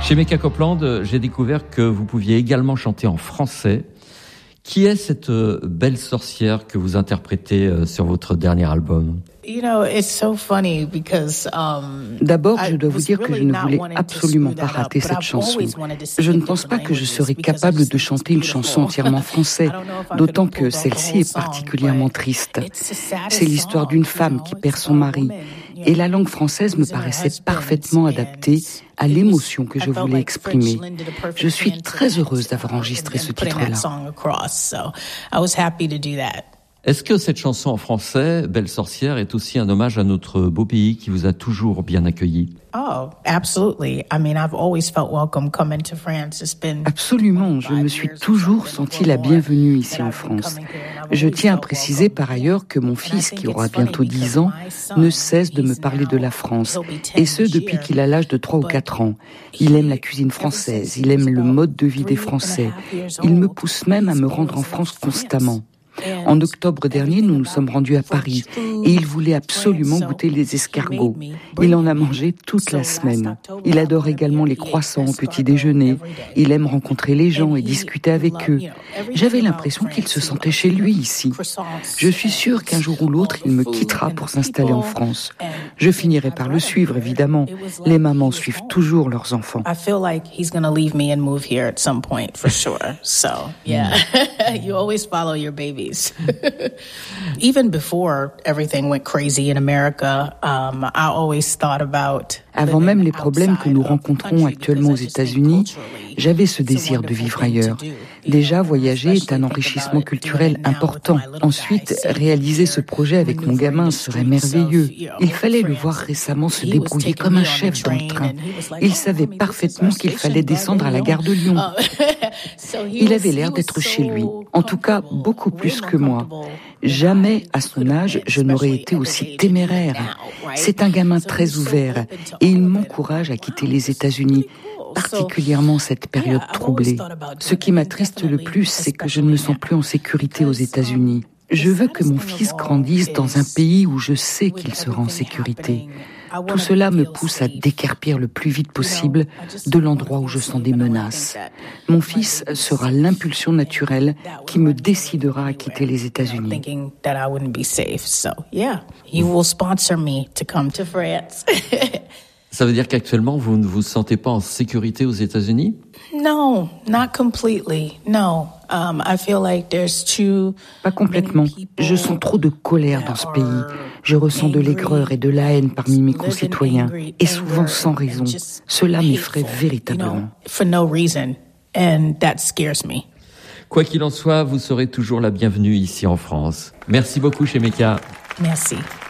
Chez Mecca Copeland, j'ai découvert que vous pouviez également chanter en français. Qui est cette belle sorcière que vous interprétez sur votre dernier album ? D'abord, je dois vous dire que je ne voulais absolument pas rater cette chanson. Je ne pense pas que je serais capable de chanter une chanson entièrement en français, d'autant que celle-ci est particulièrement triste. C'est l'histoire d'une femme qui perd son mari, et la langue française me paraissait parfaitement adaptée à l'émotion que je voulais exprimer. Je suis très heureuse d'avoir enregistré ce titre-là. Est-ce que cette chanson en français, Belle sorcière, est aussi un hommage à notre beau pays qui vous a toujours bien accueilli ? Absolument, je me suis toujours sentie la bienvenue ici en France. Je tiens à préciser par ailleurs que mon fils, qui aura bientôt 10 ans, ne cesse de me parler de la France, et ce depuis qu'il a l'âge de 3 ou 4 ans. Il aime la cuisine française, il aime le mode de vie des Français. Il me pousse même à me rendre en France constamment. En octobre dernier, nous nous sommes rendus à Paris et il voulait absolument goûter les escargots. Il en a mangé toute la semaine. Il adore également les croissants au petit déjeuner. Il aime rencontrer les gens et discuter avec eux. J'avais l'impression qu'il se sentait chez lui ici. Je suis sûre qu'un jour ou l'autre, il me quittera pour s'installer en France. Je finirai par le suivre, évidemment. Les mamans suivent toujours leurs enfants. You always follow your babies. Even before everything went crazy in America, I always thought about. Avant même les problèmes que nous rencontrons actuellement aux États-Unis, j'avais ce désir de vivre ailleurs. Déjà, voyager est un enrichissement culturel important. Ensuite, réaliser ce projet avec mon gamin serait merveilleux. Il fallait le voir récemment se débrouiller comme un chef dans le train. Il savait parfaitement qu'il fallait descendre à la gare de Lyon. Il avait l'air d'être chez lui. En tout cas, beaucoup plus que moi. Jamais, à son âge, je n'aurais été aussi téméraire. C'est un gamin très ouvert et il m'encourage à quitter les États-Unis, particulièrement cette période troublée. Ce qui m'attriste le plus, c'est que je ne me sens plus en sécurité aux États-Unis. Je veux que mon fils grandisse dans un pays où je sais qu'il sera en sécurité. Tout cela me pousse à déguerpir le plus vite possible de l'endroit où je sens des menaces. Mon fils sera l'impulsion naturelle qui me décidera à quitter les États-Unis. Ça veut dire qu'actuellement, vous ne vous sentez pas en sécurité aux États-Unis ? No, not completely. No. I feel like there's too. Pas complètement. Je sens trop de colère dans ce pays. Je ressens de l'aigreur et de la haine parmi mes concitoyens, et souvent sans raison. Cela m'effraie véritablement. For no reason, and that scares me. Quoi qu'il en soit, vous serez toujours la bienvenue ici en France. Merci beaucoup chez Mecca. Merci.